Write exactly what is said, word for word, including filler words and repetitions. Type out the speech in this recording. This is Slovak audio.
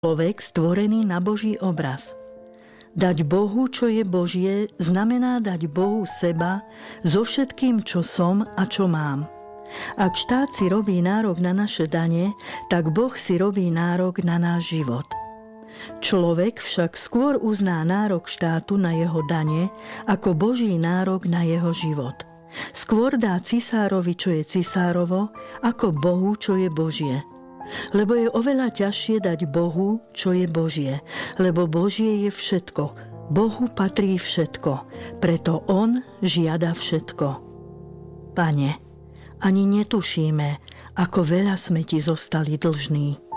Človek stvorený na Boží obraz. Dať Bohu, čo je Božie, znamená dať Bohu seba so všetkým, čo som a čo mám. Ak štát si robí nárok na naše dane, tak Boh si robí nárok na náš život. Človek však skôr uzná nárok štátu na jeho dane, ako Boží nárok na jeho život. Skôr dá cisárovi, čo je cisárovo, ako Bohu, čo je Božie. Lebo je oveľa ťažšie dať Bohu, čo je Božie, lebo Božie je všetko. Bohu patrí všetko, preto On žiada všetko. Pane, ani netušíme, ako veľa sme Ti zostali dlžní.